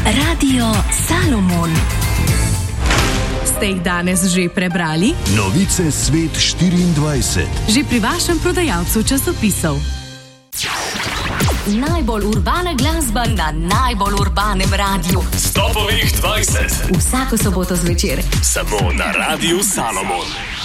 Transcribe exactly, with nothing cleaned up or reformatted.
Radio Salomon. Ste jih danes že prebrali? Novice Svet štiriindvajset. Že pri vašem prodajalcu časopisov. Najbolj urbana glasba na najbolj urbanem radiju. Stopovih dvajset. Vsako soboto zvečer. Samo na Radiu Salomon.